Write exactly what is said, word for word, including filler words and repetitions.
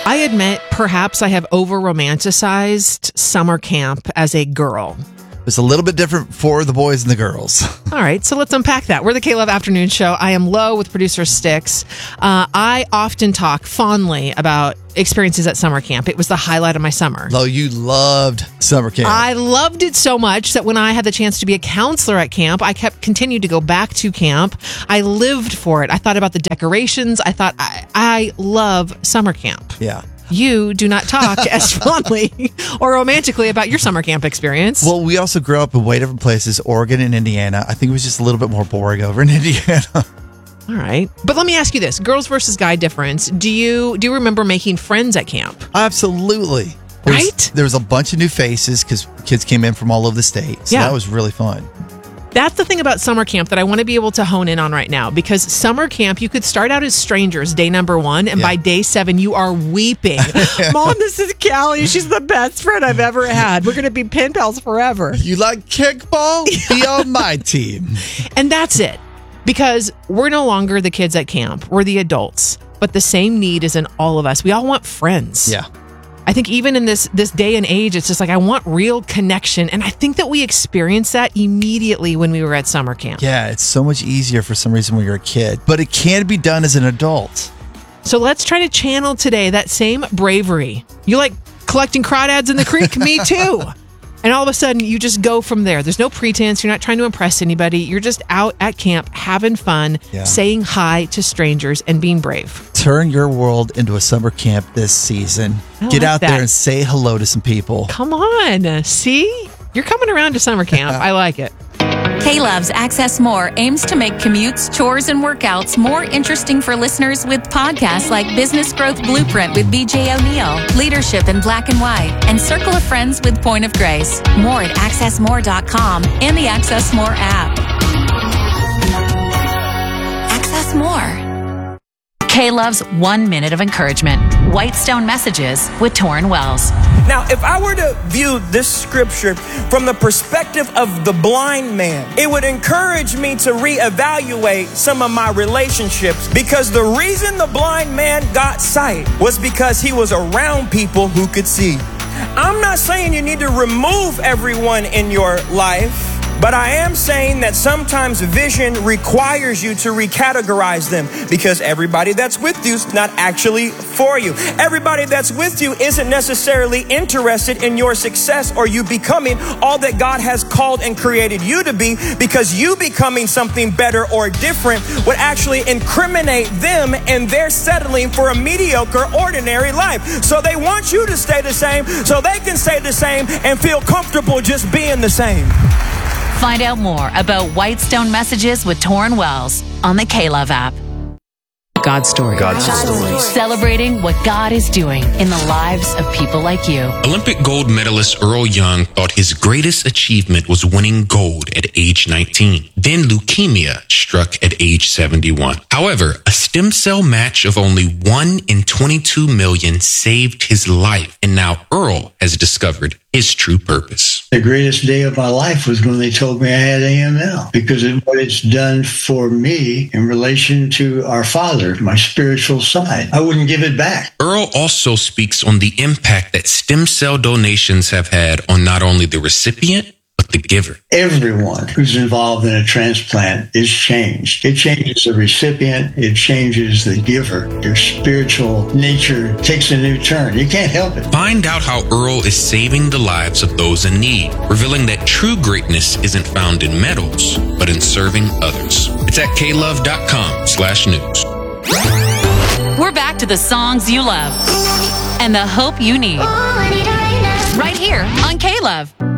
I admit, perhaps I have over-romanticized summer camp as a girl. It's a little bit different for the boys and the girls. All right, so let's unpack that. We're the K-Love Afternoon Show. I am Lo with producer Styx. Uh, I often talk fondly about experiences at summer camp. It was the highlight of my summer. Lo, you loved summer camp. I loved it so much that when I had the chance to be a counselor at camp, I kept continued to go back to camp. I lived for it. I thought about the decorations. I thought, I, I love summer camp. Yeah. You do not talk as fondly or romantically about your summer camp experience. Well, we also grew up in way different places, Oregon and Indiana. I think it was just a little bit more boring over in Indiana. All right. But let me ask you this. Girls versus guy difference. Do you do you remember making friends at camp? Absolutely. There was, Right? There was a bunch of new faces because kids came in from all over the state. So Yeah. that was really fun. That's the thing about summer camp that I want to be able to hone in on right now, because summer camp, you could start out as strangers day number one, and Yeah. by day seven, you are weeping. Mom, this is Callie. She's the best friend I've ever had. We're going to be pen pals forever. You like kickball? Be on my team. And that's it. Because we're no longer the kids at camp. We're the adults. But the same need is in all of us. We all want friends. Yeah. I think even in this this day and age, it's just like, I want real connection. And I think that we experienced that immediately when we were at summer camp. Yeah, it's so much easier for some reason when you're a kid. But it can be done as an adult. So let's try to channel today that same bravery. You like collecting crawdads in the creek? Me too. And all of a sudden, you just go from there. There's no pretense. You're not trying to impress anybody. You're just out at camp having fun, Yeah. saying hi to strangers, and being brave. Turn your world into a summer camp this season. I Get like out that. there and say hello to some people. Come on. See? You're coming around to summer camp. I like it. K-Love's Access More aims to make commutes, chores, and workouts more interesting for listeners with podcasts like Business Growth Blueprint with B J O'Neill, Leadership in Black and White, and Circle of Friends with Point of Grace. More at access more dot com and the Access More app. Access More. K-Love's One Minute of Encouragement. Whitestone Messages with Torrin Wells. Now, if I were to view this scripture from the perspective of the blind man, it would encourage me to reevaluate some of my relationships, because the reason the blind man got sight was because he was around people who could see. I'm not saying you need to remove everyone in your life, but I am saying that sometimes vision requires you to recategorize them, because everybody that's with you is not actually for you. Everybody that's with you isn't necessarily interested in your success or you becoming all that God has called and created you to be, because you becoming something better or different would actually incriminate them, and they're settling for a mediocre, ordinary life. So they want you to stay the same so they can stay the same and feel comfortable just being the same. Find out more about Whitestone Messages with Torrin Wells on the K-Love app. God's story. God's story. Celebrating what God is doing in the lives of people like you. Olympic gold medalist Earl Young thought his greatest achievement was winning gold at age nineteen. Then leukemia struck at age seventy-one. However, a stem cell match of only one in twenty-two million saved his life. And now Earl has discovered his true purpose. The greatest day of my life was when they told me I had A M L, because of what it's done for me in relation to our Father, my spiritual side. I wouldn't give it back. Earl also speaks on the impact that stem cell donations have had on not only the recipient, but the giver. Everyone who's involved in a transplant is changed. It changes the recipient. It changes the giver. Your spiritual nature takes a new turn. You can't help it. Find out how Earl is saving the lives of those in need, revealing that true greatness isn't found in medals, but in serving others. It's at k love dot com slash news. We're back to the songs you love and the hope you need. Right here on K-Love.